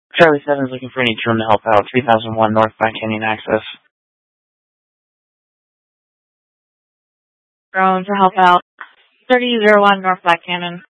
Charlie 7 is looking for any room to help out. 3001 North Black Canyon access. Drone to help out. 3001 North Black Canyon.